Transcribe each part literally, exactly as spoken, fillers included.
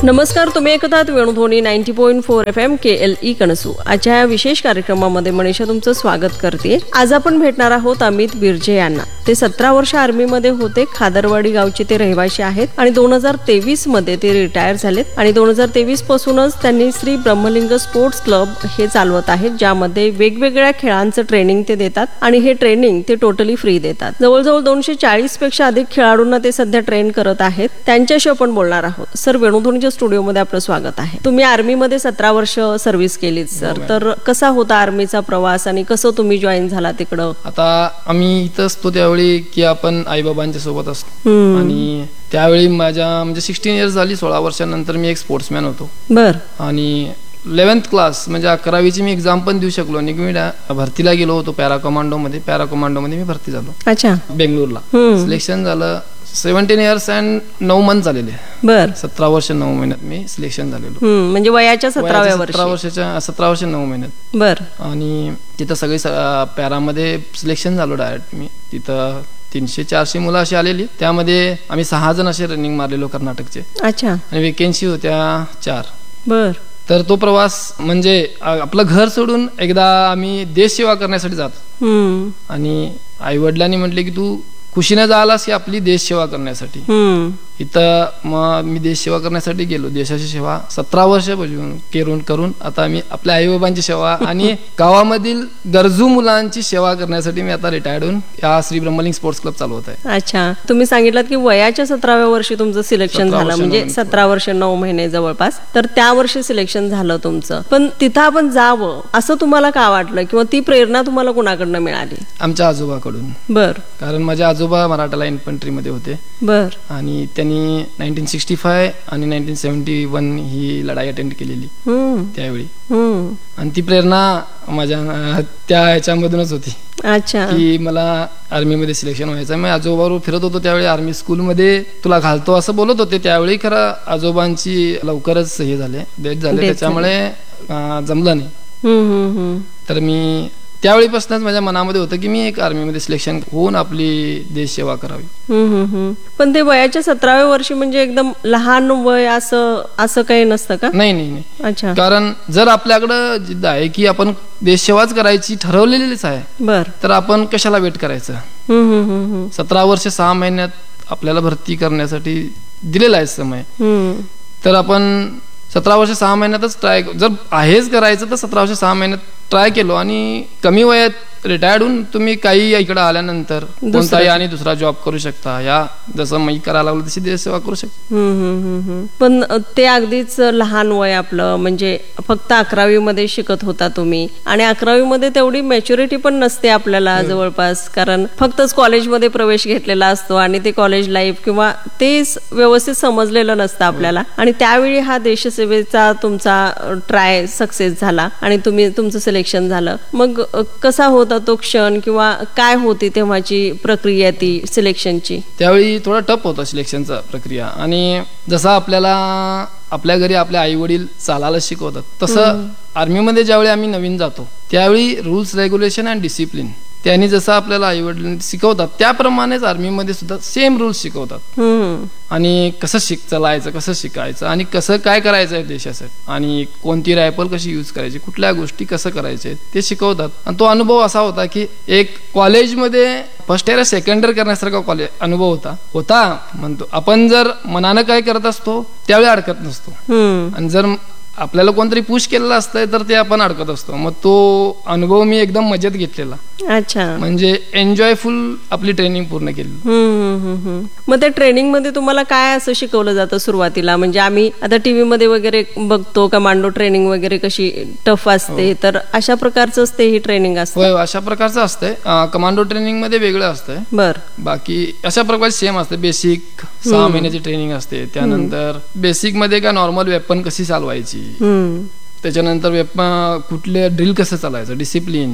नमस्कार, तुम्ही ऐकत आहात Venudhwani ninety point four F M के एल ई कणसू. आजच्या या विशेष कार्यक्रमामध्ये मनीषा तुमचं स्वागत करते. आज आपण भेटणार आहोत अमित बिर्जे यांना. ते सतरा वर्ष आर्मीमध्ये होते. खादरवाडी गावचे ते रहिवासी आहेत आणि दोन हजार तेवीस मध्ये ते रिटायर झालेत आणि दोन हजार तेवीस पासूनच त्यांनी श्री ब्रह्मलिंग स्पोर्ट्स क्लब हे चालवत आहेत, ज्यामध्ये वेगवेगळ्या खेळांचं ट्रेनिंग ते देतात आणि हे ट्रेनिंग ते टोटली फ्री देतात. जवळजवळ दोनशे चाळीस पेक्षा अधिक खेळाडूंना ते सध्या ट्रेन करत आहेत. त्यांच्याशी आपण बोलणार आहोत. सर, वेणुध्वनीच्या स्टुडिओमध्ये आपलं स्वागत आहे. तुम्ही आर्मीमध्ये सतरा वर्ष सर्व्हिस केलीत सर, तर कसा होता आर्मीचा प्रवास आणि कसं तुम्ही जॉईन झाला तिकडं? आता आम्ही इथं असतो त्यावेळी की आपण आई बाबांच्या सोबत असतो आणि त्यावेळी माझ्या म्हणजे सिक्स्टीन इयर्स झाली. सोळा वर्षानंतर मी एक स्पोर्ट्समॅन होतो. बर. आणि इलेव्हन्थ क्लास म्हणजे अकरावीची मी एक्झाम पण देऊ शकलो आणि मी भरतीला गेलो होतो पॅरा कमांडो मध्ये. पॅरा कमांडो मध्ये मी भरती झालो. अच्छा. बेंगळूरला सिलेक्शन झालं. सेव्हन्टीन इयर्स अँड नऊ मंथ झालेले. बर. सतरा वर्ष नऊ महिन्यात मी सिलेक्शन झालेलो. म्हणजे वयाच्या सतराव्या वर्षी. सतरा वर्षाच्या सतरा वर्ष नऊ महिन्यात. बर. आणि तिथं सगळी पॅरामध्ये सिलेक्शन झालो डायरेक्ट. मी तिथं तीनशे चारशे मुलं अशी आलेली. त्यामध्ये आम्ही सहा जण असे रनिंग मारलेलो कर्नाटकचे. अच्छा. आणि वेकेन्सी होत्या चार. बर. तर तो प्रवास म्हणजे आपलं घर सोडून एकदा आम्ही देश सेवा करण्यासाठी जातो आणि आई वडिलांनी म्हटले की तू खुशीने जालास की आपली देश सेवा करण्यासाठी. इथं मग मी देश सेवा करण्यासाठी गेलो. देशाची सेवा सतरा वर्ष करून करून आता मी आपल्या आई बाबांची सेवा आणि गावामधील गरजू मुलांची सेवा करण्यासाठी मी आता रिटायर्ड होऊन या श्री ब्रह्मलिंग स्पोर्ट्स क्लब चालवत आहे. अच्छा. तुम्ही सांगितलं की वयाच्या सतराव्या वर्षी तुमचं सिलेक्शन झालं, म्हणजे सतरा वर्ष नऊ महिने जवळपास. तर त्या वर्षी सिलेक्शन झालं तुमचं. पण तिथं आपण जावं असं तुम्हाला का वाटलं किंवा ती प्रेरणा तुम्हाला कुणाकडनं मिळाली? आमच्या आजोबाकडून. बर. कारण माझे आजोबा मराठा इन्फंट्री मध्ये होते. बर. आणि त्यांनी नाईन्टीन सिक्स्टी फाय आणि नाईन्टीन सेव्हन्टी वन ही लढाई अटेंड केलेली त्यावेळी. आणि ती प्रेरणा माझ्या त्या ह्याच्यामधूनच होती. अच्छा. की मला आर्मीमध्ये सिलेक्शन व्हायचं. मी आजोबावर फिरत होतो त्यावेळी. आर्मी स्कूलमध्ये तुला घालतो असं बोलत होते त्यावेळी. खरं आजोबांची लवकरच हे झाले, डेथ झाले, त्याच्यामुळे जमलं नाही. तर मी त्यावेळीपासूनच माझ्या मनामध्ये होतं की मी एक आर्मीमध्ये सिलेक्शन होऊन आपली देश सेवा करावी. पण ते वयाच्या सतराव्या वर्षी म्हणजे एकदम लहान वय असं असं काही नसतं का? नाही नाही नाही. अच्छा. कारण जर आपल्याकडं जिद्द आहे की आपण देश सेवाच करायची ठरवलेलीच आहे, बर, तर आपण कशाला वेट करायचं? सतरा वर्ष सहा महिन्यात आपल्याला भरती करण्यासाठी दिलेला आहे समय. तर आपण सतरा वर्ष सहा महिन्यातच ट्राय, जर आहेच करायचं तर सतरा वर्ष सहा महिन्यात ट्राय केलो आणि कमी वयात रिटायर्ड होऊन तुम्ही काही इकडे आल्यानंतर कोणताही आणि दुसरा जॉब करू शकता. या जसं मी करायला लागलो तशी देश सेवा करू शकता. पण ते अगदीच लहान वय आपलं, म्हणजे फक्त अकरावी मध्ये शिकत होता तुम्ही आणि अकरावी मध्ये तेवढी मॅच्युरिटी पण नसते आपल्याला जवळपास, कारण फक्तच कॉलेजमध्ये प्रवेश घेतलेला असतो आणि ते कॉलेज लाईफ किंवा ते व्यवस्थित समजलेलं नसतं आपल्याला. आणि त्यावेळी हा देशसेवेचा तुमचा ट्राय सक्सेस झाला आणि तुम्ही तुमचं सिलेक्शन झालं. मग कसा होता तो क्षण किंवा काय होती तेव्हाची प्रक्रिया ती सिलेक्शनची? त्यावेळी थोडा टफ होता सिलेक्शनचा प्रक्रिया. आणि जसं आपल्याला आपल्या घरी आपले आई वडील चालायला शिकवतात तसं आर्मीमध्ये ज्यावेळी आम्ही नवीन जातो त्यावेळी रूल्स, रेग्युलेशन अँड डिसिप्लिन त्यांनी जसं आपल्याला आई वडील शिकवतात त्याप्रमाणेच आर्मीमध्ये सुद्धा सेम रूल्स शिकवतात. आणि कसं शिक चालायचं, कसं शिकायचं आणि कसं काय करायचं आहे देशासाठी, आणि कोणती रायफल कशी यूज करायची, कुठल्या गोष्टी कसं करायचे ते शिकवतात. आणि तो अनुभव असा होता की एक कॉलेजमध्ये फर्स्ट इयर सेकंड इयर करण्यासारखा कॉलेज अनुभव होता होता म्हणतो आपण. जर मनानं काय करत असतो त्यावेळी अडकत नसतो आणि जर आपल्याला कोणतरी पुश केलेलं असतंय तर ते आपण अडकत असतो. मग तो अनुभव मी एकदम मजेत घेतलेला. अच्छा. म्हणजे एन्जॉयफुल आपली ट्रेनिंग पूर्ण केली. मग त्या ट्रेनिंग मध्ये तुम्हाला काय असं शिकवलं जातं सुरुवातीला? म्हणजे आम्ही आता टीव्ही मध्ये वगैरे बघतो कमांडो ट्रेनिंग वगैरे कशी टफ असते, तर अशा प्रकारचं असते ही ट्रेनिंग असते? होय, अशा प्रकारचं असतंय. कमांडो ट्रेनिंग मध्ये वेगळं असतंय. बर. बाकी अशा प्रकारे सेम असते. बेसिक सहा महिन्याची ट्रेनिंग असते. त्यानंतर बेसिक मध्ये काय नॉर्मल वेपन कशी चालवायची, त्याच्यानंतर कुठले ड्रिल कसं चालायचं, डिसिप्लिन,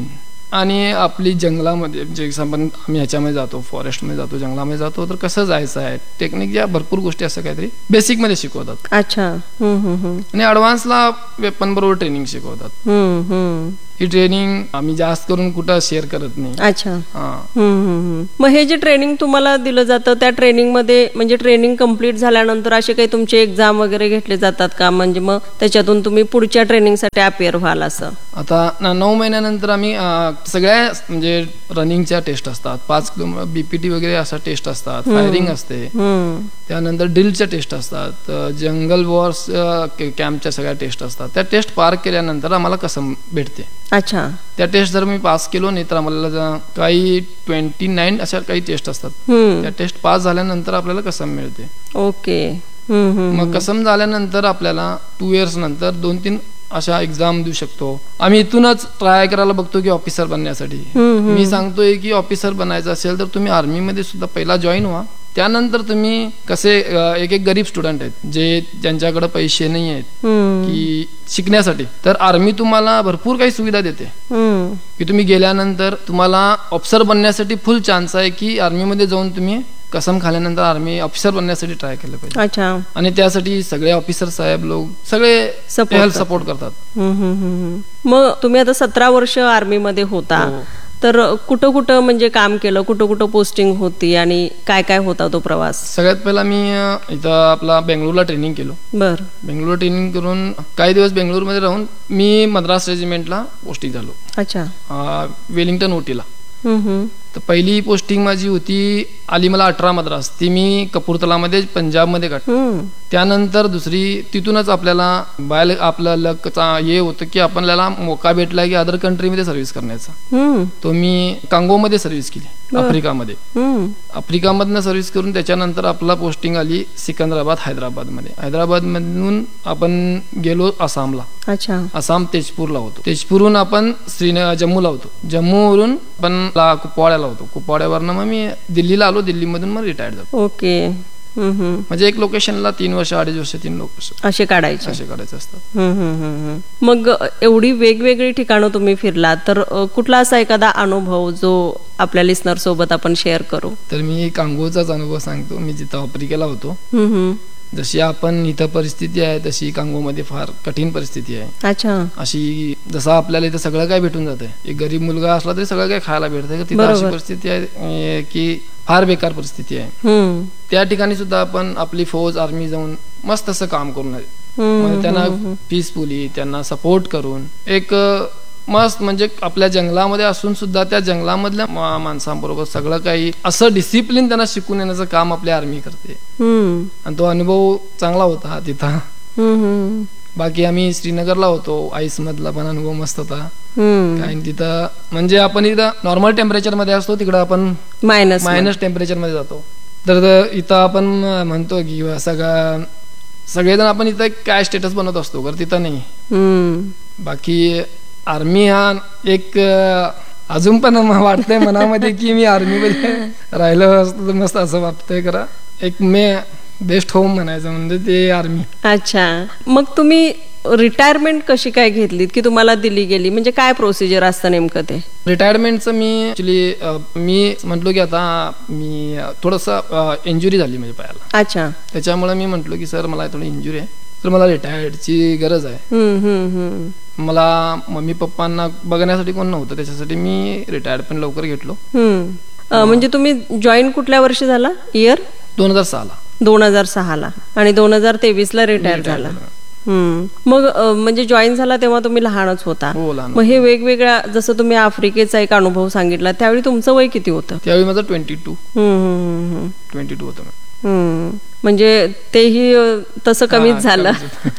आणि आपली जंगलामध्ये जे आपण आम्ही ह्याच्यामध्ये जातो, फॉरेस्टमध्ये जातो, जंगलामध्ये जातो, तर कसं जायचं आहे, टेक्निक या भरपूर गोष्टी असं काहीतरी बेसिक मध्ये शिकवतात. अच्छा. हम्म, हम्म, हम्म. आणि ऍडव्हान्सला वेपन बरोबर ट्रेनिंग शिकवतात. हम्म, हम्म. ही ट्रेनिंग आम्ही जास्त करून कुठं शेअर करत नाही. अच्छा. हा. हम्म, हम्म, हम्म. मग हे जे ट्रेनिंग तुम्हाला दिलं जातं त्या ट्रेनिंग मध्ये म्हणजे ट्रेनिंग कम्प्लीट झाल्यानंतर असे काही तुमचे एक्झाम वगैरे घेतले जातात का, म्हणजे मग त्याच्यातून तुम्ही पुढच्या ट्रेनिंगसाठी अपियर व्हाल असं? आता न- नऊ महिन्यानंतर आम्ही अं, सगळ्या म्हणजे रनिंगच्या टेस्ट असतात, पाच किलो बीपीटी वगैरे असा टेस्ट असतात, फायरिंग असते, हम्म. त्यानंतर ड्रिलच्या टेस्ट असतात, अं, जंगल वॉर्स कॅम्पच्या सगळ्या टेस्ट असतात. त्या टेस्ट पार केल्यानंतर आम्हाला कसम भेटते. अच्छा. त्या टेस्ट जर मी पास केलो नाही तर आम्हाला ज- काही ट्वेंटी नाईन अशा काही टेस्ट असतात. हम्म. त्या टेस्ट पास झाल्यानंतर आपल्याला कसम मिळते. ओके. हम्म, हम्म. मग कसम झाल्यानंतर आपल्याला टू इयर्स नंतर दोन तीन अशा एक्झाम देऊ शकतो. आम्ही इथूनच ट्राय करायला बघतो की ऑफिसर बनण्यासाठी. मी सांगतोय की ऑफिसर बनायचं असेल तर तुम्ही आर्मीमध्ये सुद्धा पहिला जॉईन व्हा. त्यानंतर तुम्ही कसे अं, एक एक गरीब स्टुडंट आहेत जे ज्यांच्याकडे पैसे नाही आहेत हम्म. की शिकण्यासाठी, तर आर्मी तुम्हाला भरपूर काही सुविधा देते हम्म. की तुम्ही गेल्यानंतर तुम्हाला ऑफिसर बनण्यासाठी फुल चान्स आहे की आर्मीमध्ये जाऊन तुम्ही कसम खाल्यानंतर आर्मी ऑफिसर बनण्यासाठी ट्राय केलं पाहिजे. अच्छा. आणि त्यासाठी सगळे ऑफिसर साहेब लोक सगळे Support हेल्प करतात. सपोर्ट करतात. हम्म, हम्म, हम्म, हम्म. मग तुम्ही आता सतरा वर्ष आर्मीमध्ये होता, हो. तर कुठं कुठं म्हणजे काम केलं, कुठं कुठं पोस्टिंग होती आणि काय काय होता तो प्रवास? सगळ्यात पहिला मी अं, इथं आपला बेंगळूरला ट्रेनिंग केलो. बर. बेंगळूर ट्रेनिंग करून काही दिवस बेंगळूरमध्ये राहून मी मद्रास रेजिमेंटला पोस्टिंग झालो, अच्छा. अं, वेलिंग्टन ओटीला. हम्म, हम्म. तर पहिली पोस्टिंग माझी होती आली मला अठरा मद्रास, ती मी कपूरथलामध्ये पंजाबमध्ये काढली. हम्म. त्यानंतर दुसरी तिथूनच आपल्याला बायल आपलं लकचा हे होतं की आपल्याला मोका भेटला की अदर कंट्रीमध्ये सर्व्हिस करण्याचा. हम्म. तो मी कांगोमध्ये सर्व्हिस केली, आफ्रिकामध्ये. हम्म. आफ्रिकामधनं सर्व्हिस करून त्याच्यानंतर आपला पोस्टिंग आली सिकंदराबाद हैदराबादमध्ये. हैदराबादमधून आपण गेलो आसामला. अच्छा. आसाम तेजपूरला होतो. तेजपूरहून आपण श्रीनगर जम्मूला होतो. जम्मूवरून आपण ला- कुपवाड्याला होतो. कुपवाड्यावरनं मग मी दिल्लीला आलो. दिल्लीमधून मग रिटायर्ड झालो. ओके. हम्म, हम्म. म्हणजे एक लोकेशनला तीन वर्ष अडीच वर्ष तीन लोक असे काढायचे. असे काढायचे असतात. हम्म, हम्म, हम्म, हम्म. मग एवढी वेगवेगळी ठिकाणं तुम्ही फिरलात, तर अ, कुठला असा एखादा अनुभव जो आपल्या लिस्नर सोबत आपण शेअर करू? तर मी कांगोचाच अनुभव सांगतो. मी जिथं आफ्रिकेला होतो, हम्म, हम्म. जशी आपण इथं परिस्थिती आहे तशी कांगोमध्ये फार कठीण परिस्थिती आहे. अच्छा. अशी जसं आपल्याला इथं सगळं काय भेटून जातंय, एक गरीब मुलगा असला तरी सगळं काय खायला भेटतंय, तिथं अशी बरोबर. परिस्थिती आहे अं, की फार बेकार परिस्थिती आहे. हम्म. त्या ठिकाणी सुद्धा आपण आपली फौज आर्मी जाऊन मस्त असं काम करून आले. हम्म, म्हणजे त्यांना पीसफुली त्यांना सपोर्ट करून एक अं, मस्त म्हणजे आपल्या जंगलामध्ये असून सुद्धा त्या जंगलामधल्या मा- माणसांबरोबर सगळं काही असं डिसिप्लिन त्यांना शिकून येण्याचं काम आपली आर्मी करते. हम्म. आणि तो अनुभव चांगला होता तिथं. हम्म, हम्म. बाकी आम्ही श्रीनगरला होतो, आईस मधला पण अनुभव मस्त होता. हम्म. कारण तिथं म्हणजे आपण इथं नॉर्मल टेम्परेचर मध्ये असतो, तिकडं आपण मायनस मायनस टेम्परेचर मध्ये जातो. तर इथं आपण म्हणतो की सगळं सगळेजण आपण इथं काय स्टेटस बनवत असतो, तर तिथं नाही. हम्म. बाकी आर्मी हा एक अं, अजून पण वाटतंय मनामध्ये की मी आर्मीमध्ये राहिलो असतो तर मस्त असं वाटतंय. करा एक मे बेस्ट होम म्हणायचं म्हणजे ते आर्मी. अच्छा. मग तुम्ही रिटायरमेंट कशी काय घेतलीत की तुम्हाला दिली गेली, म्हणजे काय प्रोसिजर असतं नेमकं ते? रिटायरमेंटचं मी ऍक्च्युली मी म्हटलो की आता मी थोडंसं इंजुरी झाली म्हणजे पायाला. अच्छा. त्याच्यामुळे मी म्हटलो की सर मला थोडी इंजुरी आहे, तर मला रिटायर्डची गरज आहे. हम्म, हम्म, हम्म. मला मम्मी पप्पांना बघण्यासाठी कोण नव्हतं, त्याच्यासाठी मी रिटायर्ड पण लवकर घेतलो. हम्म. अ, म्हणजे तुम्ही जॉईन कुठल्या वर्षी झाला? इयर दोन हजार सहाला दोन हजार सहाला आणि दोन हजार तेवीस ला रिटायर झाला. हम्म. मग अ, म्हणजे जॉईन झाला तेव्हा तुम्ही लहानच होता. हो, लहान. मग हे वेगवेगळ्या जसं तुम्ही आफ्रिकेचा एक अनुभव सांगितला, त्यावेळी तुमचं वय किती होतं? त्यावेळी माझं ट्वेंटी टू हम्म, हम्म, हम्म, ट्वेंटी टू होतं. हम्म. म्हणजे तेही अ, तसं कमीच झालं.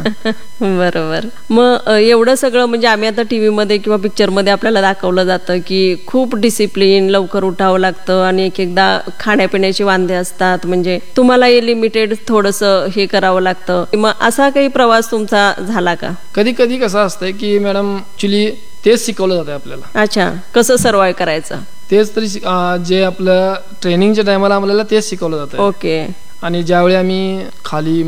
बरोबर. मग अ, एवढं सगळं म्हणजे आम्ही आता टीव्ही मध्ये किंवा पिक्चर मध्ये आपल्याला दाखवलं जातं की खूप डिसिप्लिन, लवकर उठावं लागतं आणि एक एकदा खाण्यापिण्याची वांदे असतात, म्हणजे तुम्हाला हे लिमिटेड थोडंसं हे करावं लागतं. मग असा काही प्रवास तुमचा झाला का? कधी कधी कसं असतंय की मॅडम ऍक्च्युली तेच शिकवलं जातं आपल्याला. अच्छा. कसं सर्वाइव्ह करायचं तेच तरी शिक- अं, जे आपलं ट्रेनिंगच्या टायमाला आपल्याला तेच शिकवलं जातं. ओके. आणि ज्यावेळी आम्ही खाली म्हणजे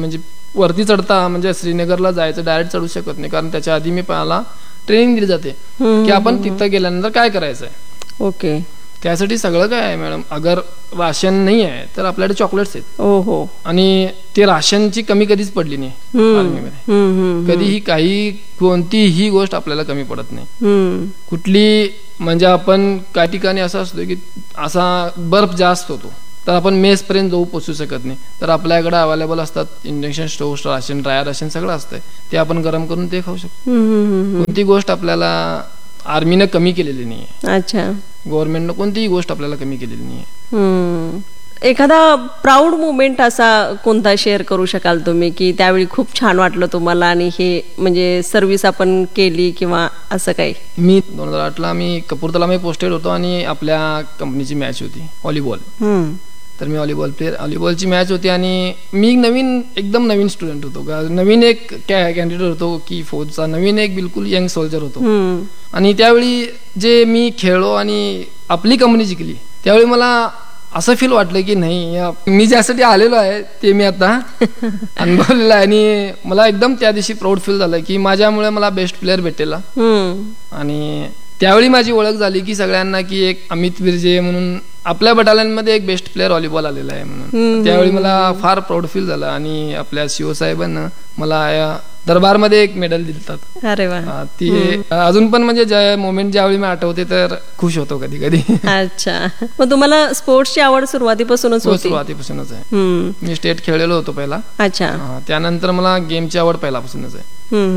वरती चढता म्हणजे श्रीनगरला जायचं डायरेक्ट चढू शकत नाही, कारण त्याच्या आधी मी मला ट्रेनिंग दिली जाते की आपण तिथं गेल्यानंतर काय करायचं आहे. ओके. त्यासाठी सगळं काय आहे मॅडम, अगर राशन नाही आहे तर आपल्याकडे चॉकलेट्स आहेत. हो हो. आणि ते राशनची कमी कधीच पडली नाही आर्मीमध्ये. कधीही काही कोणतीही गोष्ट आपल्याला कमी पडत नाही. कुठली म्हणजे आपण काही ठिकाणी असं असतो की असा बर्फ जास्त होतो तर आपण मेस पर्यंत जाऊ पोचू शकत नाही, तर आपल्याकडे अवेलेबल असतात induction stove, ration, dry ration सगळं असतंय, ते आपण गरम करून ते खाऊ शकतो. कोणती गोष्ट आपल्याला आर्मीनं कमी केलेली नाहीये. अच्छा. गव्हर्नमेंटनं कोणतीही गोष्ट आपल्याला कमी केलेली नाहीये. एखादा प्राऊड मुमेंट असा कोणता शेअर करू शकाल तुम्ही की त्यावेळी खूप छान वाटलं तुम्हाला आणि हे म्हणजे सर्व्हिस आपण केली किंवा असं काही? मी दोन हजार आठला मी कपूरथलामध्ये पोस्टेड होतो आणि आपल्या कंपनीची मॅच होती व्हॉलीबॉल. तर मी व्हॉलीबॉल प्लेअर, व्हॉलीबॉलची मॅच होती आणि मी नवीन एकदम नवीन स्टुडंट होतो, नवीन एक कॅन्डिडेट होतो की फौजचा, नवीन एक बिलकुल यंग सोल्जर होतो. आणि त्यावेळी जे मी खेळलो आणि आपली कंपनी जिंकली त्यावेळी मला असं फील वाटलं की नाही, मी ज्यासाठी आलेलो आहे ते मी आता अनुभवलेलं आहे. आणि मला एकदम त्या दिवशी प्राऊड फील झालं की माझ्यामुळे मला बेस्ट प्लेअर भेटेल. आणि त्यावेळी माझी ओळख झाली की सगळ्यांना की एक अमित बिर्जे म्हणून आपल्या बटालियनमध्ये एक बेस्ट प्लेअर व्हॉलीबॉल आलेला आहे म्हणून. त्यावेळी मला फार प्राऊड फील झालं आणि आपल्या सीओ साहेबांना मला या दरबारमध्ये एक मेडल दिलतात. अरे वा. ती अजून पण म्हणजे ज्या मोमेंट ज्यावेळी मी आठवते तर खुश होतो कधी कधी. अच्छा. मग तुम्हाला स्पोर्ट्सची आवड सुरुवातीपासूनच होती? सुरुवातीपासूनच आहे. मी स्टेट खेळलेलो होतो पहिला. अच्छा. त्यानंतर मला गेमची आवड पहिल्यापासूनच आहे.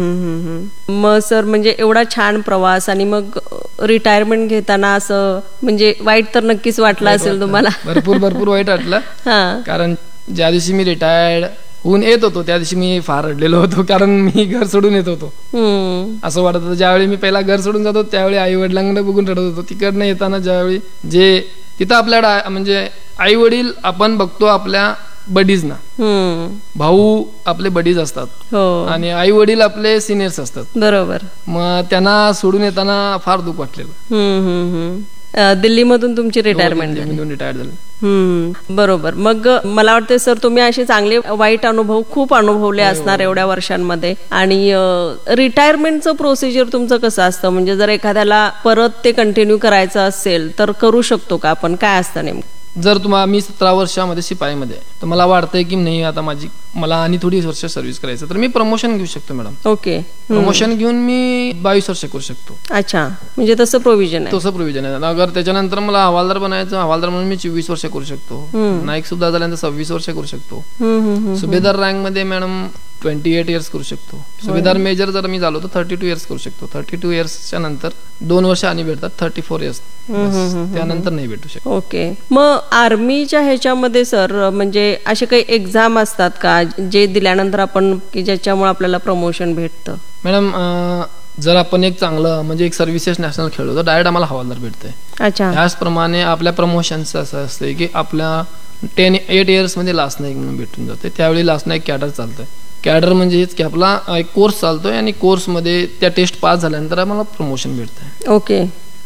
मग सर म्हणजे एवढा छान प्रवास आणि मग रिटायरमेंट घेताना असं म्हणजे वाईट तर नक्कीच वाटलं असेल तुम्हाला? भरपूर भरपूर वाईट वाटलं. कारण ज्या दिवशी मी रिटायर्ड होऊन येत होतो त्या दिवशी मी फार रडलेलो होतो, कारण मी घर सोडून येत होतो. असं वाटत होतं ज्यावेळी मी पहिला घर सोडून जातो त्यावेळी आई वडिलांकडे बघून रडत होतो. तिकडनं येताना ज्यावेळी जे तिथं आपल्याला म्हणजे आई वडील आपण बघतो आपल्या बडीज ना, भाऊ आपले बडीज असतात आणि आई वडील आपले सिनियर्स असतात. बरोबर. मग त्यांना सोडून येताना फार दुःख वाटलेलं. दिल्लीमधून तुमची रिटायरमेंट रिटायर झाली. बरोबर. मग मला वाटतं सर तुम्ही असे चांगले वाईट अनुभव खूप अनुभवले असणार एवढ्या वर्षांमध्ये. आणि रिटायरमेंटचं प्रोसिजर तुमचं कसं असतं, म्हणजे जर एखाद्याला परत ते कंटिन्यू करायचं असेल तर करू शकतो का आपण, काय असतं नेमकं? जर तुम्हाला मी सतरा वर्षामध्ये शिपाईमध्ये तर मला वाटतंय की नाही आता माझी मला आणि थोडी वर्ष सर्व्हिस करायचं तर मी प्रमोशन घेऊ शकतो मॅडम. ओके. प्रमोशन घेऊन मी बावीस वर्ष करू शकतो. अच्छा. म्हणजे तसं प्रोव्हिजन आहे? तसं प्रोव्हिजन आहे. अगर त्याच्यानंतर मला हवालदार बनायचं, हवालदार म्हणून मी चोवीस वर्ष करू शकतो. नाईक सुद्धा झाल्यानंतर सव्वीस वर्ष करू शकतो. सुभेदार रँक मध्ये मॅडम ट्वेंटी एट इयर्स करू शकतो. सुभेदार मेजर जर मी झालो तर थर्टी टू इयर्स करू शकतो. थर्टी टू इयर्सच्या नंतर दोन वर्ष आणि भेटतात, थर्टी फोर इयर्स त्यानंतर नाही भेटू शकतो. ओके. मग आर्मीच्या ह्याच्यामध्ये सर म्हणजे असे काही एक्झाम असतात का जे दिल्यानंतर आपण की ज्याच्यामुळे आपल्याला प्रमोशन भेटतं? मॅडम जर आपण एक चांगलं म्हणजे एक सर्व्हिसेस नॅशनल खेळलो तर डायरेक्ट आम्हाला हवालदार भेटतंय. अच्छा. त्याचप्रमाणे आपल्या प्रमोशनचं असं असतंय की आपल्या टेन एट इयर्स मध्ये लास्ट नाईक म्हणून भेटून जाते. त्यावेळी लास्ट नाईक कॅडर चालतंय. कॅडर म्हणजे हेच की आपला एक कोर्स चालतोय आणि कोर्समध्ये त्या टेस्ट पास झाल्यानंतर आम्हाला प्रमोशन भेटतंय. ओके.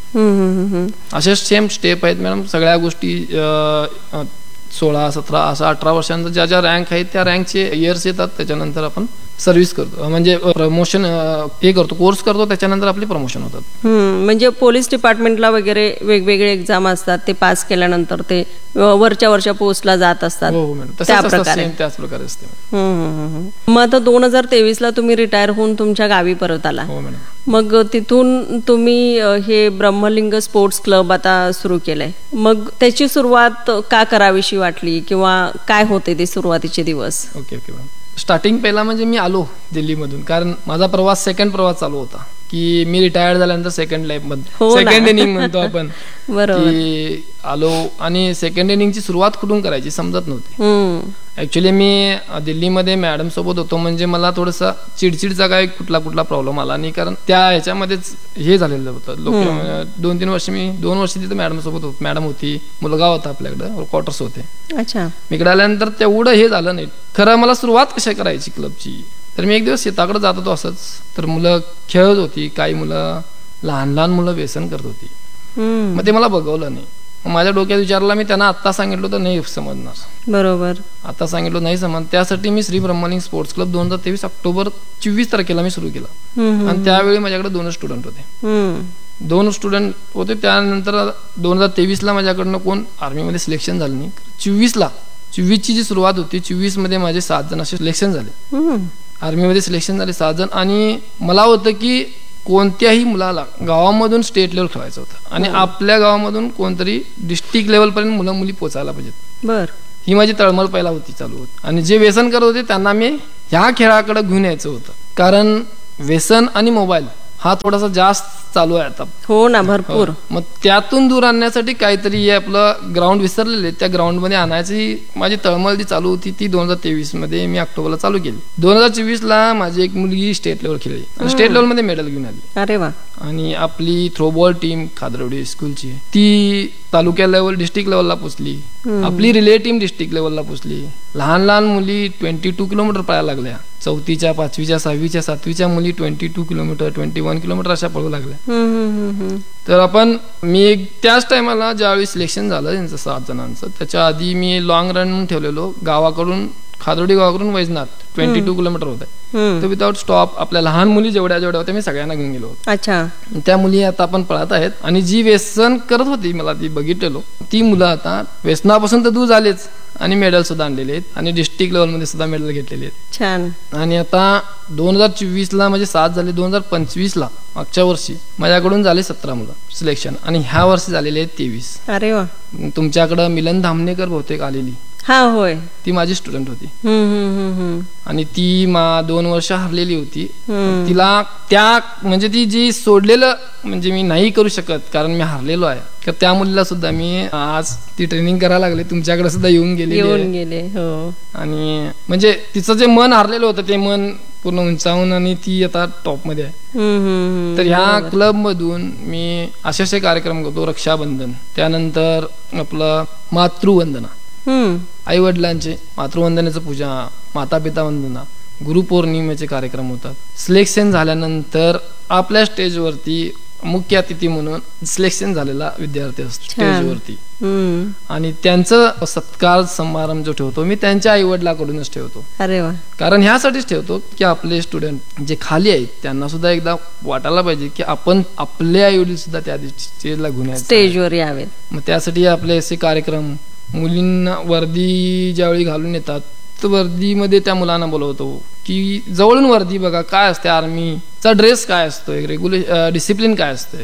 असे सेम स्टेप आहेत मॅडम सगळ्या गोष्टी. सोळा सतरा असं अठरा वर्षांचा ज्या ज्या रँक आहेत त्या रँकचे इयर्स येतात, त्याच्यानंतर आपण सर्व्हिस करतो म्हणजे प्रमोशन हे करतो, कोर्स करतो, त्याच्यानंतर आपले प्रमोशन होतात. म्हणजे पोलीस डिपार्टमेंटला वगैरे वेगवेगळे एक्झाम असतात, ते पास केल्यानंतर ते वरच्या वरच्या पोस्टला जात असतात. हो मॅडम, त्याच प्रकारे असते. मग आता दोन हजार तेवीस ला तुम्ही रिटायर होऊन तुमच्या गावी परत आला. हो मॅडम. मग तिथून तुम्ही हे ब्रह्मलिंग स्पोर्ट्स क्लब आता सुरू केलंय. मग त्याची सुरुवात का करावीशी वाटली किंवा काय होते ते सुरुवातीचे दिवस? Okay okay madam. स्टार्टिंग पहिला म्हणजे मी आलो दिल्लीमधून, कारण माझा प्रवास सेकंड प्रवास चालू होता की मी रिटायर्ड झाल्यानंतर सेकंड लाईफ मध्ये सेकंड इनिंग म्हणतो आपण. की आलो आणि सेकंड इनिंगची सुरुवात कुठून करायची समजत नव्हती. ऍक्च्युली मी दिल्लीमध्ये मॅडम सोबत होतो म्हणजे मला थोडासा चिडचिडचा काय कुठला कुठला प्रॉब्लेम आला नाही, कारण त्या ह्याच्यामध्येच हे झालेलं होतं. लोक दोन तीन वर्ष मी दोन वर्ष तिथे मॅडम सोबत होतो. मॅडम होती, मुलगा होता, आपल्याकडे क्वार्टर्स होते. अच्छा. मी इकडे आल्यानंतर तेवढं हे झालं नाही. खरं मला सुरुवात कशा करायची क्लबची, तर मी एक दिवस शेताकडे जात होतो असंच, तर मुलं खेळत होती, काही मुलं लहान लहान मुलं व्यसन करत होती. मग ते मला बघवलं नाही. मग माझ्या डोक्यात विचारला मी त्यांना आत्ता सांगितलं तर नाही समजणार, बरोबर. आता सांगितलं नाही समज. त्यासाठी मी श्री ब्रह्मलिंग स्पोर्ट्स क्लब दोन हजार तेवीस ऑक्टोबर चोवीस तारखेला मी सुरू केला. आणि त्यावेळी माझ्याकडे दोन स्टुडंट होते, दोन स्टुडंट होते. त्यानंतर दोन हजार तेवीस ला माझ्याकडनं कोण आर्मीमध्ये सिलेक्शन झालं नाही. चोवीस ला चोवीस ची जी सुरुवात होती, चोवीस मध्ये माझे सात जण असे सिलेक्शन झाले, आर्मीमध्ये सिलेक्शन झाले सात जण. आणि मला होतं की कोणत्याही मुलाला गावामधून स्टेट लेवल खेळायचं होतं आणि आपल्या गावामधून कोणतरी डिस्ट्रिक्ट लेवल पर्यंत मुलं मुली पोचायला पाहिजेत. बर. ही माझी तळमळ पहिला होती चालू होती. आणि जे व्यसन करत होते त्यांना मी ह्या खेळाकडे घेऊन यायचं होतं, कारण व्यसन आणि मोबाईल हा थोडासा जास्त चालू आहे आता. हो ना, भरपूर. मग त्यातून दूर आणण्यासाठी काहीतरी हे आपलं ग्राउंड विसरलेले त्या ग्राउंड मध्ये आणायची माझी तळमळ जी चालू होती ती दोन हजार तेवीस मध्ये मी ऑक्टोबरला चालू केली. दोन हजार चोवीस ला माझी एक मुलगी स्टेट लेवल खेळली आणि स्टेट लेवल मध्ये मेडल घेऊन आली. अरे वा. आणि आपली थ्रोबॉल टीम खादरवडी स्कूलची ती तालुक्या लेवल डिस्ट्रिक्ट लेवलला पोचली. आपली रिले टीम डिस्ट्रिक्ट लेवलला पोचली. लहान लहान मुली ट्वेंटी टू किलोमीटर पळायला लागल्या. चौथीच्या पाचवीच्या सहावीच्या सातवीच्या मुली twenty two kilometre twenty one kilometre अशा पळू लागल्या. तर आपण मी त्याच टायमाला ज्यावेळी सिलेक्शन झालं त्यांचं सात जणांचं, त्याच्या आधी मी लॉंग रन म्हणून ठेवलेलो गावाकडून खादोडी गावाकडून वैजनाथ ट्वेंटी टू किलोमीटर होत आहे. तर विदाउट स्टॉप आपल्या लहान मुली जेवढ्या जेवढ्या होत्या मी सगळ्यांना घेऊन गेलो. अच्छा. त्या मुली आता आपण पळत आहेत. आणि जी व्यसन करत होती मला ती बघितलेलो, ती मुलं आता व्यसनापासून तर दूर झालेच आणि मेडल सुद्धा आणलेले आहेत आणि डिस्ट्रिक्ट लेवल मध्ये सुद्धा मेडल घेतलेले आहेत. छान. आणि आता दोन हजार चोवीस ला म्हणजे सात झाले. दोन हजार पंचवीस ला मागच्या वर्षी माझ्याकडून झाले सतरा मुलं सिलेक्शन आणि ह्या वर्षी झालेले आहेत तेवीस. अरे वा. तुमच्याकडे मिलन धामणेकर बहुतेक आलेली. हा, होय. ती माझी स्टुडंट होती. हम्म. आणि ती मा दोन वर्ष हरलेली होती. तिला त्या म्हणजे ती जी सोडलेलं म्हणजे मी नाही करू शकत कारण मी हरलेलो आहे, तर त्या मुलीला सुद्धा मी आज ती ट्रेनिंग करायला लागले. तुमच्याकडे सुद्धा येऊन गेले येऊन गेले हो. आणि म्हणजे तिचं जे मन हरलेलं होतं ते मन पूर्ण उंचावून आणि ती आता टॉप मध्ये आहे. तर ह्या क्लब मधून मी असे असे कार्यक्रम करतो. रक्षाबंधन, त्यानंतर आपलं मातृवंदना, आई वडिलांचे मातृवंदनेचं पूजा, माता पिता वंदना, गुरुपौर्णिमेचे कार्यक्रम होतात. सिलेक्शन झाल्यानंतर आपल्या स्टेजवरती मुख्य अतिथी म्हणून सिलेक्शन झालेला विद्यार्थी असतो स्टेजवरती आणि त्यांचं सत्कार समारंभ जो ठेवतो मी त्यांच्या आई वडिलांकडूनच ठेवतो. अरे वा. कारण ह्यासाठीच ठेवतो की आपले स्टुडंट जे खाली आहेत त्यांना सुद्धा एकदा वाटायला पाहिजे की आपण आपले आई वडील सुद्धा त्या दिवशी स्टेजला घेऊन स्टेजवर यावेत. मग त्यासाठी आपले असे कार्यक्रम, मुलींना वर्दी ज्यावेळी घालून येतात तर वर्दीमध्ये त्या मुलांना बोलवतो की जवळून वर्दी बघा काय असते, आर्मीचा ड्रेस काय असतोय, रेग्युले डिसिप्लिन काय असतंय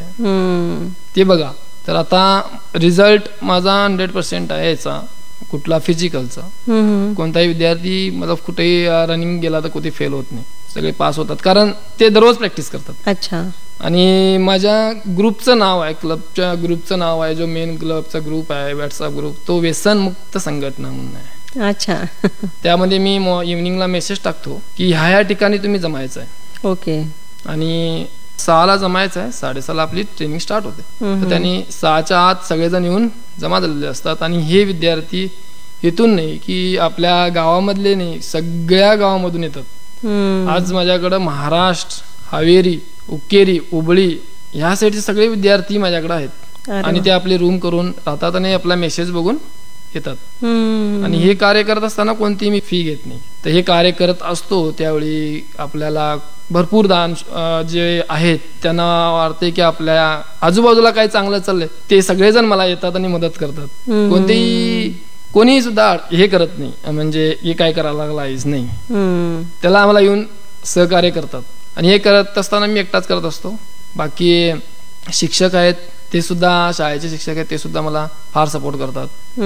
ते बघा. तर आता रिझल्ट माझा हंड्रेड पर्सेंट आहे याचा कुठला फिजिकलचा. कोणताही विद्यार्थी मतलब कुठेही रनिंग गेला तर कुठे फेल होत नाही, सगळे पास होतात कारण ते दररोज प्रॅक्टिस करतात. अच्छा. आणि माझ्या ग्रुपचं नाव आहे, क्लबच्या ग्रुपचं नाव आहे, जो मेन क्लबचा ग्रुप आहे व्हॉट्सअप ग्रुप, तो व्यसन मुक्त संघटना म्हणून आहे. अच्छा. त्यामध्ये मी इव्हनिंगला मेसेज टाकतो की ह्या ह्या ठिकाणी तुम्ही जमायचं आहे. ओके. आणि सहाला जमायचं आहे, साडेसहाला आपली ट्रेनिंग स्टार्ट होते. तर त्यांनी सहाच्या आत सगळेजण येऊन जमा झालेले असतात. आणि हे विद्यार्थी इथून नाही की आपल्या गावामधले नाही, सगळ्या गावामधून येतात. आज माझ्याकडं महाराष्ट्र, हावेरी, उकेरी, उबळी ह्या साईडचे सगळे विद्यार्थी माझ्याकडे आहेत आणि ते आपले रूम करून राहतात आणि आपला मेसेज बघून येतात. आणि हे कार्य करत असताना कोणतीही मी फी घेत नाही. तर हे कार्य करत असतो त्यावेळी आपल्याला भरपूर दान जे आहेत त्यांना वाटते की आपल्या आजूबाजूला काय चांगलं चाललंय ते सगळेजण मला येतात आणि मदत करतात. कोणतेही कोणीही सुद्धा हे करत नाही म्हणजे हे काय करायला लागला नाही, त्याला आम्हाला येऊन सहकार्य करतात. आणि हे करत असताना मी एकटाच करत असतो. बाकी शिक्षक आहेत ते सुद्धा, शाळेचे शिक्षक आहेत ते सुद्धा मला फार सपोर्ट करतात.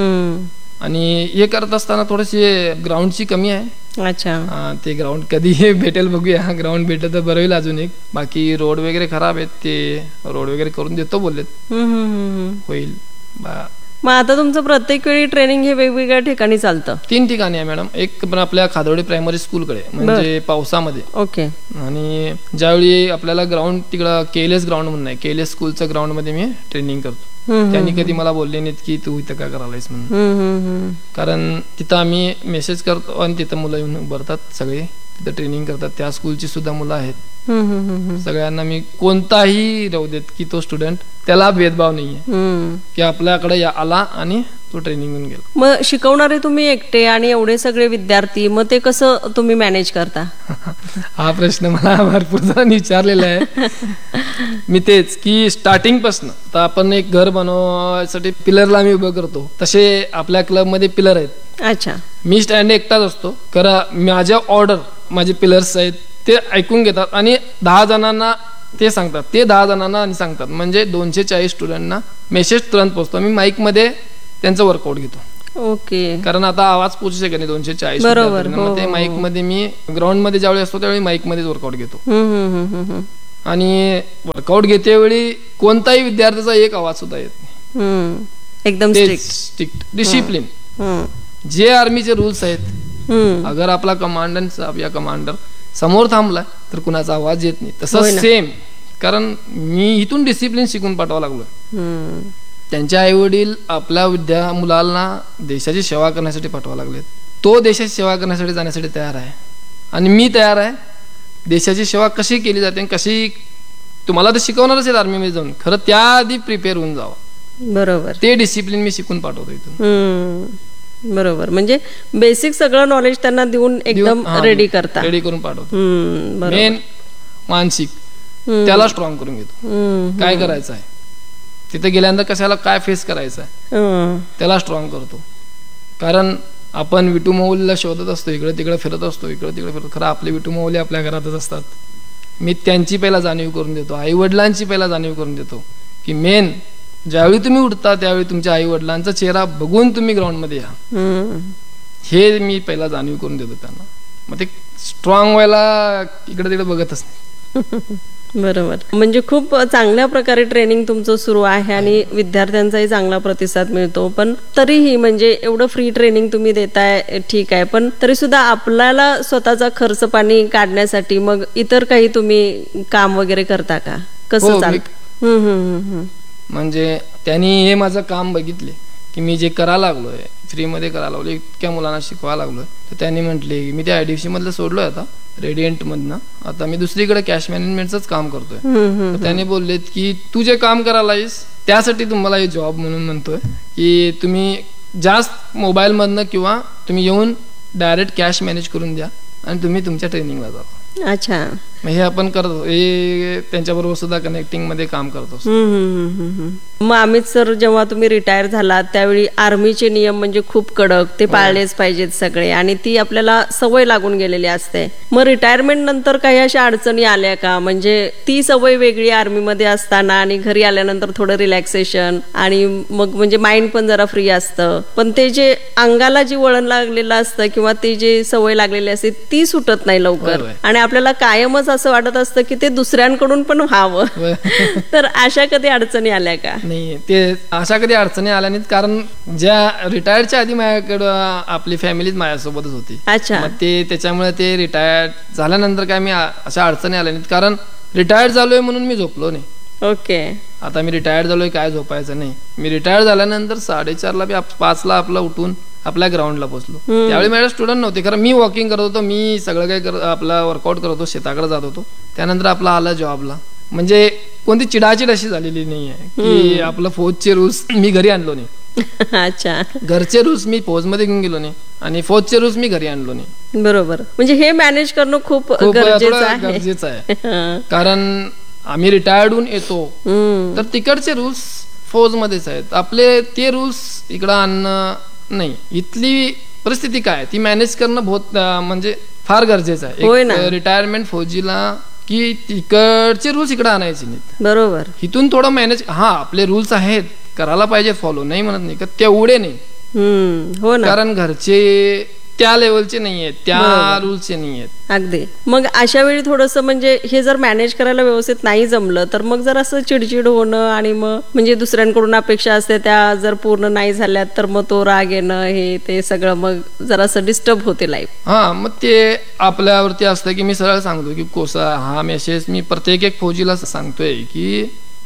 आणि हे करत असताना थोडीशी ग्राउंडची कमी आहे. अच्छा. ते ग्राउंड कधी भेटेल बघूया. ग्राउंड भेटलं तर बरं होईल. अजून एक बाकी रोड वगैरे खराब आहेत, ते रोड वगैरे करून देतो बोललेत, होईल. मग आता तुमचं प्रत्येक वेळी ट्रेनिंग हे वेगवेगळ्या ठिकाणी चालतं? तीन ठिकाणी आहे मॅडम. एक पण आपल्या खादोडी प्रायमरी स्कूलकडे म्हणजे पावसामध्ये. ओके. आणि ज्यावेळी आपल्याला ग्राउंड तिकडं केएलएस ग्राउंड म्हणून आहे, केएलएस स्कूलच्या ग्राउंड मध्ये मी ट्रेनिंग करतो. त्यांनी कधी मला बोलले नाहीत की तू इथं काय करायलायस म्हणून. हम्म, हम्म, हम्म. कारण तिथं आम्ही मेसेज करतो आणि तिथं मुलं येऊन उभारतात, सगळे तिथं ट्रेनिंग करतात. त्या स्कूलची सुद्धा मुलं आहेत. हम्म, हम्म, हम्म. सगळ्यांना मी कोणताही राहू देत की तो स्टुडंट, त्याला भेदभाव नाहीये हम्म. की आपल्याकडे या- आला आणि तो ट्रेनिंग घेऊन गेला. मग शिकवणारे तुम्ही एकटे आणि एवढे सगळे विद्यार्थी, मग ते कसं तुम्ही मॅनेज करता? हा प्रश्न मला भरपूर जणांनी विचारलेला आहे. मी तेच की स्टार्टिंग पासून आता आपण एक घर बनवण्यासाठी पिलरला आम्ही उभं करतो, तसे आपल्या क्लबमध्ये पिलर आहेत. अच्छा. मी स्टँड एकटाच असतो, कारण माझ्या ऑर्डर माझे पिलर्स आहेत ते ऐकून घेतात आणि दहा जणांना ते सांगतात, ते दहा जणांना आणि सांगतात. म्हणजे दोनशे चाळीस स्टुडंटना मेसेज तुरंत पोहोचतो. मी माईक मध्ये त्यांचं वर्कआउट घेतो. ओके. कारण आता आवाज पोहोचू शकत नाही दोनशे चाळीस बरोबर. विद्यार्थ्यांना. मग ते माईक मध्ये मी ग्राउंड मध्ये ज्यावेळी असतो त्यावेळी माईक मध्येच वर्कआउट घेतो. हम्म, हम्म, हम्म, हम्म. आणि वर्कआउट घेते वेळी कोणताही विद्यार्थ्याचा एक आवाज सुद्धा येत नाही. हम्म. एकदम स्ट्रिक्ट. Strict discipline. हम्म, जे आर्मीचे रूल्स आहेत, हम्म. अगर आपला कमांडंट साहेब या कमांडर समोर थांबला तर कुणाचा आवाज येत नाही. होय तसं ना. सेम, कारण मी इथून डिसिप्लिन शिकून पाठवावं लागलो. हम्म. त्यांच्या आई वडील आपल्या विद्या मुलांना देशाची सेवा करण्यासाठी पाठवा लागलेत. तो देशाची सेवा करण्यासाठी जाण्यासाठी तयार आहे आणि मी तयार आहे. देशाची सेवा कशी केली जाते, कशी तुम्हाला तर शिकवणारच आहेत आर्मीमध्ये जाऊन, खरं त्याआधी प्रिपेअर होऊन जावं. बरोबर. ते डिसिप्लिन मी शिकून पाठवतो इथून. हम्म. बरोबर. म्हणजे बेसिक सगळं नॉलेज त्यांना देऊन एकदम रेडी करता. रेडी करून पाठवतो. हम्म. बरोबर. मेन मानसिक हम्म. त्याला स्ट्रॉंग करून घेतो. हम्म. काय करायचं आहे तिथे गेल्यानंतर, कशाला काय फेस करायचं आहे हम्म. त्याला स्ट्रॉंग करतो. कारण आपण विटू माऊलीला शोधत असतो, इकडे तिकडे फिरत असतो, इकडे तिकडे फिरत, खरं आपले विटू माऊली आपल्या घरातच असतात. मी त्यांची पहिला जाणीव करून देतो, आई वडिलांची पहिला जाणीव करून देतो की मेन ज्यावेळी तुम्ही उठता त्यावेळी तुमच्या आई वडिलांचा चेहरा बघून तुम्ही ग्राउंडमध्ये या, हम्म. हे मी पहिला जाणीव करून देतो त्यांना. मग ते स्ट्रॉंग व्हायला इकडे तिकडे बघतच नाही. बरोबर. म्हणजे खूप चांगल्या प्रकारे ट्रेनिंग तुमचं सुरू आहे आणि विद्यार्थ्यांचाही चांगला प्रतिसाद मिळतो. पण तरीही म्हणजे एवढं फ्री ट्रेनिंग तुम्ही देताय, ठीक आहे, पण तरी सुद्धा आपल्याला स्वतःचा खर्च पाणी काढण्यासाठी मग इतर काही तुम्ही काम वगैरे करता का? कसं हो, चालतं? हम्म, हम्म, हम्म. म्हणजे त्यांनी हे माझं काम बघितले की मी जे करायला लागलोय, फ्रीमध्ये करायला लागलो, इतक्या मुलांना शिकवायला लागलोय, तर त्यांनी म्हटले की मी त्या आयडीसी मधलं सोडलोय आता रेडियंट मधनं, आता मी दुसरीकडे कॅश मॅनेजमेंटच काम करतोय. तर त्यांनी बोललेत की तू जे काम करायला आहेस त्यासाठी तुम्हाला हे जॉब म्हणून म्हणतोय की तुम्ही जास्त मोबाईल मधनं किंवा तुम्ही येऊन डायरेक्ट कॅश मॅनेज करून द्या आणि तुम्ही तुमच्या ट्रेनिंगला जा. अच्छा. मग हे आपण करतो, हे त्यांच्याबरोबर सुद्धा कनेक्टिंग मध्ये काम करतो. हम्म, हम्म, हम्म, हम्म. मग अमित सर, जेव्हा तुम्ही रिटायर झालात त्यावेळी आर्मीचे नियम म्हणजे खूप कडक, ते पाळलेच पाहिजेत सगळे आणि ती आपल्याला सवय लागून गेलेली असते. मग रिटायरमेंट नंतर काही अशा अडचणी आल्या का? म्हणजे ती सवय वेगळी आर्मीमध्ये असताना आणि घरी आल्यानंतर थोडं रिलॅक्सेशन आणि मग म्हणजे माइंड पण जरा फ्री असतं, पण ते जे अंगाला जी वळण लागलेलं असतं किंवा ती जी सवय लागलेली असते ती सुटत नाही लवकर आणि आपल्याला कायमच असं वाटत असतं की ते दुसऱ्यांकडून पण व्हावं. तर अशा कधी अडचणी आल्या का? नाही, ते अशा कधी अडचणी आल्या नाहीत, कारण ज्या रिटायरच्या आधी माझ्याकडं आपली फॅमिलीच माझ्यासोबतच होती. अच्छा. मग ते त्याच्यामुळे ते रिटायर्ड झाल्यानंतर काय मी अशा अडचणी आल्या नाहीत, कारण रिटायर्ड झालोय म्हणून मी झोपलो नाही. ओके. आता मी रिटायर्ड झालोय, काय झोपायचं नाही. मी रिटायर्ड झाल्यानंतर साडेचारला मी पाचला आपला उठून आपल्या ग्राउंडला पोहोचलो. त्यावेळी माझे स्टुडंट नव्हते, कारण मी वॉकिंग करत होतो, मी सगळं काही करत आपला वर्कआउट करत होतो, शेताकडे जात होतो. त्यानंतर आपला आला जॉबला. म्हणजे कोणती चिडाचिड अशी झालेली नाहीये की आपलं फौजचे रूल्स मी घरी आणलो नाही. अच्छा. घरचे रूल्स मी फौजमध्ये घेऊन गेलो नाही आणि फौजचे रूल्स मी घरी आणलो नाही. बरोबर. म्हणजे हे मॅनेज करणं खूप खूप गरजेचं आहे. गरजेचं आहे. कारण आम्ही रिटायर्ड होऊन येतो तर तिकडचे रूल्स फौजमध्येच आहेत, आपले ते रूल्स इकडं आणणं नाही. इथली परिस्थिती काय ती मॅनेज करणं बहुत म्हणजे फार गरजेचं आहे रिटायरमेंट फौजीला, की तिकडचे रूल्स इकडे आणायचे नाहीत. बरोबर. इथून थोडं मॅनेज, हा आपले रूल्स आहेत करायला पाहिजे फॉलो, नाही म्हणत नाही का, तेवढे नाही. हो ना. कारण घरचे त्या लेवलचे नाहीयेत, त्या रूल्सचे नाहीयेत. अगदी. मग अशा वेळी थोडस म्हणजे हे जर मॅनेज करायला व्यवस्थित नाही जमलं तर मग जर असं चिडचिड होणं आणि मग म्हणजे दुसऱ्यांकडून अपेक्षा असते त्या जर पूर्ण नाही झाल्यात तर मग तो राग येणं, हे ते सगळं मग जरासं डिस्टर्ब होते लाईफ. हा, मग ते आपल्यावरती असतं की मी सरळ सांगतो की कोसा हा मेसेज मी प्रत्येक एक फौजीला सांगतोय की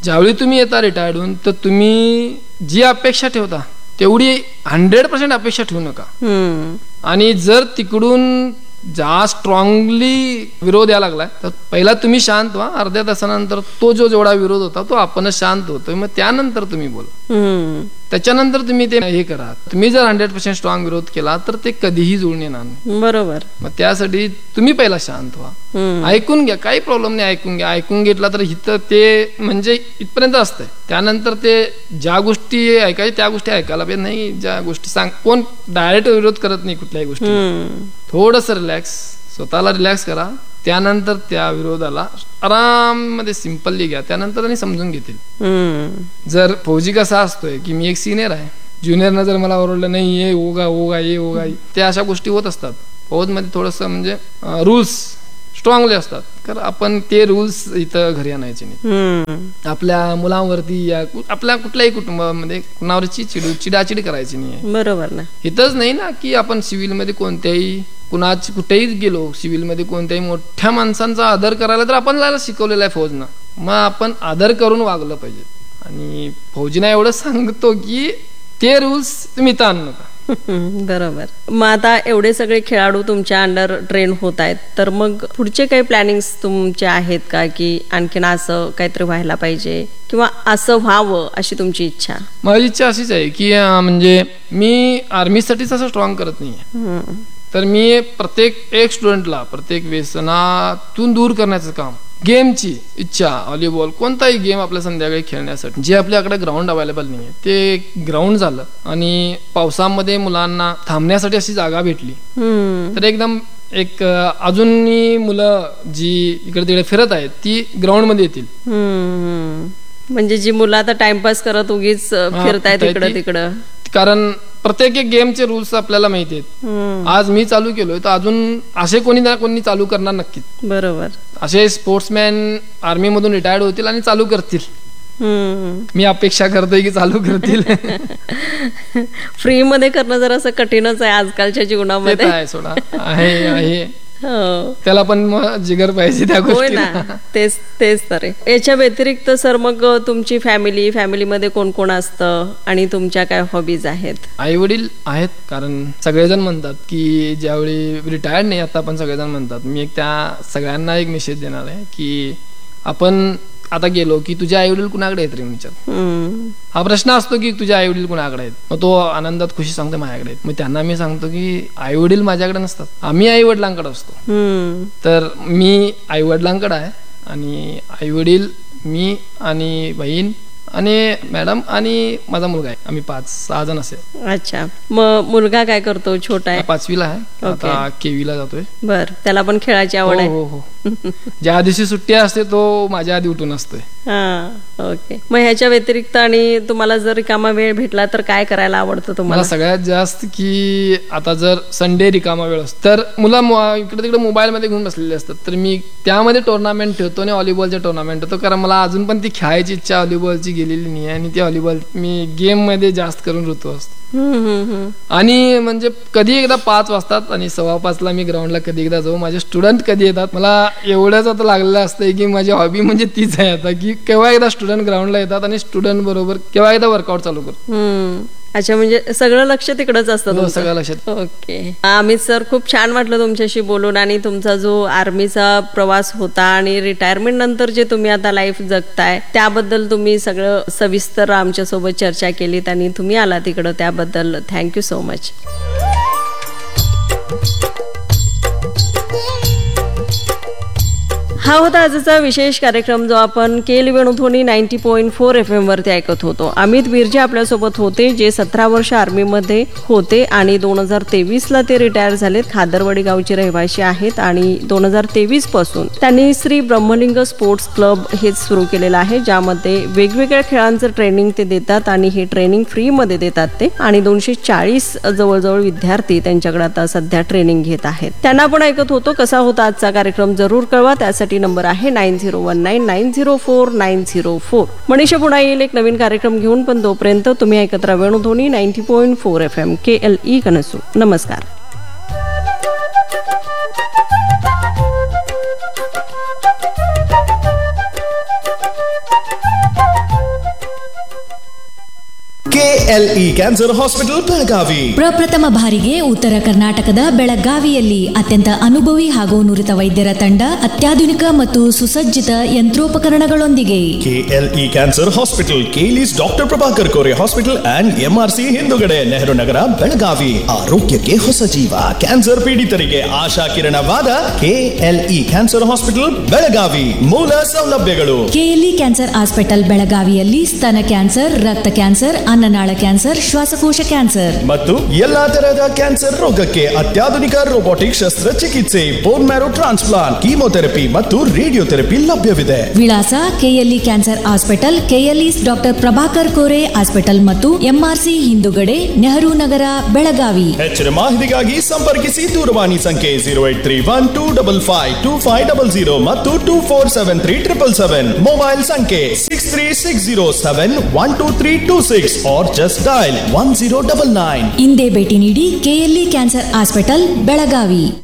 ज्यावेळी तुम्ही येता रिटायर्ड होऊन तर तुम्ही जी अपेक्षा ठेवता तेवढी हंड्रेड पर्सेंट अपेक्षा ठेवू नका. आणि जर तिकडून जा स्ट्रॉंगली विरोध यायला लागलाय तर पहिला तुम्ही शांत व्हा. अर्ध्या तासानंतर तो जो जेवढा विरोध होता तो आपणच शांत होतोय, मग त्यानंतर तुम्ही बोला. त्याच्यानंतर तुम्ही ते हे करा. तुम्ही जर हंड्रेड पर्सेंट स्ट्रॉंग विरोध केला तर ते कधीही जुळून येणार नाही. बरोबर. मग त्यासाठी तुम्ही पहिला शांत व्हा, ऐकून घ्या. काही प्रॉब्लेम नाही, ऐकून घ्या. ऐकून घेतला तर इथं ते म्हणजे इथपर्यंत असतंय. त्यानंतर ते ज्या गोष्टी ऐकायच्या त्या गोष्टी ऐकायला पाहिजे. नाही ज्या गोष्टी सांग, कोण डायरेक्ट विरोध करत नाही कुठल्याही गोष्टी. थोडस रिलॅक्स, स्वतःला रिलॅक्स करा. त्यानंतर त्या विरोधाला आराम मध्ये सिंपल्ली घ्या. त्यानंतर त्यांनी समजून घेतील. जर फौजी कसा असतोय की मी एक सिनियर आहे, ज्युनियरनं जर मला ओरडलं नाही ये होगा होगा ये होगा, त्या अशा गोष्टी होत असतात. फौज मध्ये थोडस म्हणजे रूल्स स्ट्रॉंगली असतात. कारण आपण ते रूल्स इथं घरी आणायचे नाही. आपल्या मुलांवरती या आपल्या कुठल्याही कुटुंबामध्ये कुणावरची चिड चिडाचिड करायची नाही. बरोबर ना. इथंच नाही ना की आपण सिव्हिल मध्ये कोणत्याही कुणाच कुठेही गेलो, सिव्हिल मध्ये कोणत्याही मोठ्या माणसांचा आदर करायला तर आपण जायला शिकवलेला आहे फौजनं. मग आपण आदर करून वागलं पाहिजे. आणि फौजीना एवढं सांगतो की ते रूल्स तुम्ही इथं आणू नका. बरोबर. मग आता एवढे सगळे खेळाडू तुमच्या अंडर ट्रेन होत आहेत, तर मग पुढचे काही प्लॅनिंग्स तुमचे आहेत का की आणखीन असं काहीतरी व्हायला पाहिजे किंवा असं व्हावं अशी तुमची इच्छा? माझी इच्छा अशीच आहे की म्हणजे मी आर्मीसाठीच असं स्ट्रॉंग करत नाही. तर मी प्रत्येक एक स्टुडंटला प्रत्येक व्यसनातून दूर करण्याचं काम, गेमची इच्छा, व्हॉलीबॉल कोणताही गेम आपल्या संध्याकाळी खेळण्यासाठी जे आपल्याकडे ग्राउंड अवेलेबल नाहीये ते ग्राउंड झालं. आणि पावसामध्ये मुलांना थांबण्यासाठी अशी जागा भेटली तर एकदम एक अजूनही मुलं जी इकडे तिकडे फिरत आहेत ती ग्राउंड मध्ये येतील. म्हणजे जी मुलं आता टाइमपास करत उगीच फिरतायत इकडं तिकडं. कारण प्रत्येक एक गेमचे रूल्स आपल्याला माहिती आहेत. आज मी चालू केलोय तर अजून असे कोणी ना कोणी चालू करणार नक्कीच. बरोबर. असे स्पोर्ट्समॅन आर्मी मधून रिटायर्ड होतील आणि चालू करतील. मी अपेक्षा करतोय की चालू करतील. फ्री मध्ये करणं जरा असं कठीणच आहे आजकालच्या जीवनामध्ये. आहे सोडा, आहे आहे त्याला पण जिगर पाहिजे त्या गोष्टीला. तेच तेच तर. याच्या व्यतिरिक्त सर मग तुमची फॅमिली फॅमिलीमध्ये कोण कोण असतं आणि तुमच्या काय हॉबीज आहेत? आई वडील आहेत. कारण सगळेजण म्हणतात की ज्यावेळी रिटायर्ड नाही आता पण सगळेजण म्हणतात, मी एक त्या सगळ्यांना एक मेसेज देणार आहे की आपण आता गेलो की तुझे आई वडील कुणाकडे आहेत रे विचार. हा प्रश्न असतो की तुझे आई वडील कुणाकडे आहेत. मग तो आनंदात खुशी सांगतो माझ्याकडे आहेत. मग त्यांना मी सांगतो की आई वडील माझ्याकडे नसतात, आम्ही आई वडिलांकडे असतो. तर मी आई वडिलांकडे आहे आणि आई वडील, मी आणि बहीण आणि मॅडम आणि माझा मुलगा आहे. आम्ही पाच सहा जण असेल. अच्छा. मग मुलगा काय करतो? छोटा आहे, पाचवीला आहे, आता केवीला जातोय. बर. त्याला पण खेळायची आवड आहे? हो हो. ज्या दिवशी सुट्टी असते तो माझ्या आधी उठून असतोय. हा ओके. मग ह्याच्या व्यतिरिक्त आणि तुम्हाला जर रिकामा वेळ भेटला तर काय करायला आवडतं तुम्हाला? मला सगळ्यात जास्त की आता जर संडे रिकामा वेळ असतो तर मुलं इकडे तिकडे मोबाईल मध्ये घेऊन बसलेले असतात तर मी त्यामध्ये टुर्नामेंट ठेवतो आणि व्हॉलीबॉलचे टुर्नामेंट होतो. कारण मला अजून पण ती खेळायची इच्छा व्हॉलीबॉलची गेलेली नाही आणि ती व्हॉलीबॉल मी गेम मध्ये जास्त करून ऋतू असतो. आणि म्हणजे कधी एकदा पाच वाजतात आणि सव्वा पाचला मी ग्राउंडला कधी एकदा जाऊ. माझे स्टुडंट कधी येतात, मला एवढंच आता लागलेलं असतंय की माझी हॉबी म्हणजे तीच आहे आता की केव्हा एकदा स्टुडंट ग्राउंडला येतात आणि स्टुडंट बरोबर केव्हा एकदा वर्कआउट चालू करतो. अच्छा. म्हणजे सगळं लक्ष तिकडच असतं? सगळं लक्षात. ओके. अमित सर, खूप छान वाटलं तुमच्याशी बोलून आणि तुमचा जो आर्मीचा प्रवास होता आणि रिटायरमेंट नंतर जे तुम्ही आता लाईफ जगताय त्याबद्दल तुम्ही सगळं सविस्तर आमच्या सोबत चर्चा केलीत आणि तुम्ही आला तिकडं त्याबद्दल थँक्यू सो मच. हा होता आजचा विशेष कार्यक्रम जो आपण केल Venudhwani ninety point four F M वरती ऐकत होतो. अमित बिर्जे आपल्यासोबत होते जे सतरा वर्ष आर्मीमध्ये होते आणि दोन हजार तेवीस ला ते रिटायर झालेत. खादरवाडी गावचे रहिवासी आहेत आणि दोन हजार तेवीस पासून त्यांनी श्री ब्रह्मलिंग स्पोर्ट्स क्लब हेच सुरू केलेलं आहे ज्यामध्ये वेगवेगळ्या खेळांचं ट्रेनिंग ते देतात आणि हे ट्रेनिंग फ्री मध्ये देतात ते. आणि दोनशे चाळीस जवळजवळ विद्यार्थी त्यांच्याकडे आता सध्या ट्रेनिंग घेत आहेत. त्यांना आपण ऐकत होतो. कसा होता आजचा कार्यक्रम जरूर कळवा. त्यासाठी नंबर आहे nine zero one nine nine zero four nine zero four. Manisha पुन्हा येईल एक नवीन कार्यक्रम घेऊन, पण तोपर्यंत तुम्ही ऐकत राहा Venudhwani ninety point four F M के एल ई कणसू. नमस्कार. KLE cancer hospital Belagavi. ಪ್ರಪ್ರಥಮ ಬಾರಿಗೆ ಉತ್ತರ ಕರ್ನಾಟಕದ ಬೆಳಗಾವಿಯಲ್ಲಿ ಅತ್ಯಂತ ಅನುಭವಿ ಹಾಗೂ ನುರಿತ ವೈದ್ಯರ ತಂಡ, ಅತ್ಯಾಧುನಿಕ ಮತ್ತು ಸುಸಜ್ಜಿತ ಯಂತ್ರೋಪಕರಣಗಳೊಂದಿಗೆ. KLE cancer hospital, ಕೇಲಿಸ್ doctor Prabhakar Kore hospital and MRC ಹಿಂದುಗಡೆ, ನೆಹರು ನಗರ, ಬೆಳಗಾವಿ. ಆರೋಗ್ಯಕ್ಕೆ ಹೊಸ ಜೀವ. ಕ್ಯಾನ್ಸರ್ ಪೀಡಿತರಿಗೆ ಆಶಾ ಕಿರಣವಾದ ಕೆಎಲ್ಇ ಕ್ಯಾನ್ಸರ್ ಹಾಸ್ಪಿಟಲ್ ಬೆಳಗಾವಿ. ಮೂಲ ಸೌಲಭ್ಯಗಳು: ಕೆಎಲ್ಇ ಕ್ಯಾನ್ಸರ್ ಹಾಸ್ಪಿಟಲ್ ಬೆಳಗಾವಿಯಲ್ಲಿ ಸ್ತನ ಕ್ಯಾನ್ಸರ್, ರಕ್ತ ಕ್ಯಾನ್ಸರ್, ಅನ್ನನಾಳ ಕ್ಯಾನ್ಸರ್, ಶ್ವಾಸಕೋಶ ಕ್ಯಾನ್ಸರ್ ಮತ್ತು ಎಲ್ಲಾ ತರಹದ ಕ್ಯಾನ್ಸರ್ ರೋಗಕ್ಕೆ ಅತ್ಯಾಧುನಿಕ ರೋಬೋಟಿಕ್ ಶಸ್ತ್ರಚಿಕಿತ್ಸೆ, ಬೋನ್ ಮ್ಯಾರೋ ಟ್ರಾನ್ಸ್ಪ್ಲಾಂಟ್, ಕೀಮೋಥೆರಪಿ ಮತ್ತು ರೇಡಿಯೋಥೆರಪಿ ಲಭ್ಯವಿದೆ. ವಿಳಾಸ: KLE cancer hospital, KLE doctor Prabhakar Kore hospital ಮತ್ತು ಎಂಆರ್ಸಿ ಹಿಂದುಗಡೆ, ನೆಹರು ನಗರ, ಬೆಳಗಾವಿ. ಹೆಚ್ಚಿನ ಮಾಹಿತಿಗಾಗಿ ಸಂಪರ್ಕಿಸಿ ದೂರವಾಣಿ ಸಂಖ್ಯೆ zero eight three one two double five two five double zero ಮತ್ತು two four seven three triple seven. Mobile ಸಂಖ್ಯೆ six three six zero seven one two three two six are just dial one zero double nine. ಇಂದೇ ಭೇಟಿ ನೀಡಿ KLE cancer hospital Belagavi.